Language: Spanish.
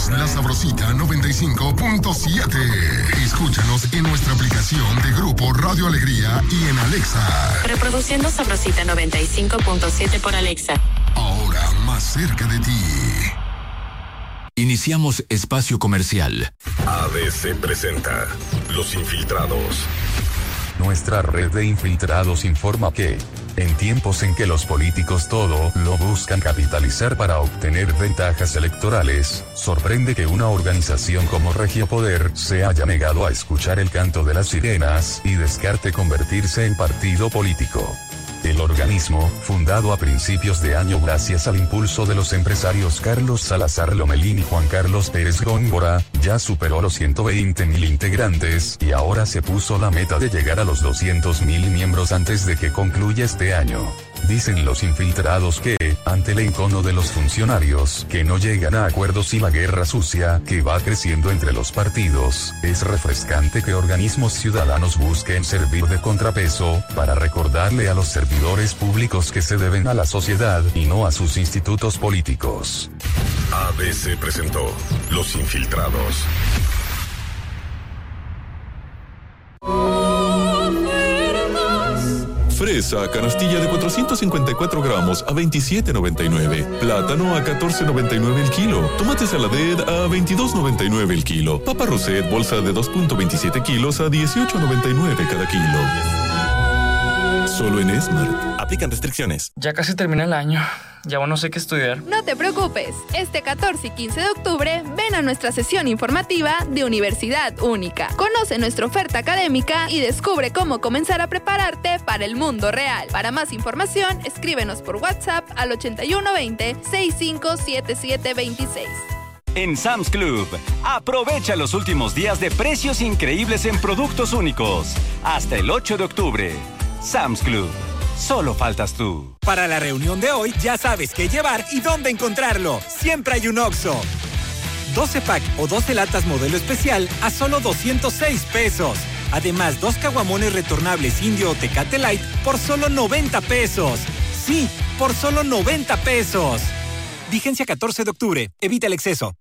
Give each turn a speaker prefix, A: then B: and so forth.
A: somos La Sabrosita 95.7. Escúchanos en nuestra aplicación de Grupo Radio Alegría y en Alexa.
B: Reproduciendo Sabrosita 95.7 por Alexa.
A: Ahora más cerca de ti.
C: Iniciamos espacio comercial.
D: ABC presenta Los Infiltrados.
E: Nuestra red de infiltrados informa que, en tiempos en que los políticos todo lo buscan capitalizar para obtener ventajas electorales, sorprende que una organización como Regiopoder se haya negado a escuchar el canto de las sirenas y descarte convertirse en partido político. El organismo, fundado a principios de año gracias al impulso de los empresarios Carlos Salazar Lomelín y Juan Carlos Pérez Góngora, ya superó los 120.000 integrantes y ahora se puso la meta de llegar a los 200.000 miembros antes de que concluya este año. Dicen los infiltrados que, ante el encono de los funcionarios que no llegan a acuerdos y la guerra sucia que va creciendo entre los partidos, es refrescante que organismos ciudadanos busquen servir de contrapeso para recordarle a los servidores públicos que se deben a la sociedad y no a sus institutos políticos.
D: ABC presentó Los Infiltrados.
F: Fresa, canastilla de 454 gramos a $27.99. Plátano a $14.99 el kilo. Tomate saladet a $22.99 el kilo. Papa Roset, bolsa de 2.27 kilos a $18.99 cada kilo. Solo en Smart. Aplican restricciones.
G: Ya casi termina el año. Ya no sé qué estudiar.
H: No te preocupes. Este 14 y 15 de octubre ven a nuestra sesión informativa de Universidad Única. Conoce nuestra oferta académica y descubre cómo comenzar a prepararte para el mundo real. Para más información, escríbenos por WhatsApp al 8120-657726.
I: En Sam's Club, aprovecha los últimos días de precios increíbles en productos únicos. Hasta el 8 de octubre. Sam's Club. Solo faltas tú.
J: Para la reunión de hoy, ya sabes qué llevar y dónde encontrarlo. Siempre hay un Oxxo. 12 pack o 12 latas modelo especial a solo 206 pesos. Además, 2 caguamones retornables Indio o Tecate Light por solo 90 pesos. Sí, por solo 90 pesos. Vigencia 14 de octubre. Evita el exceso.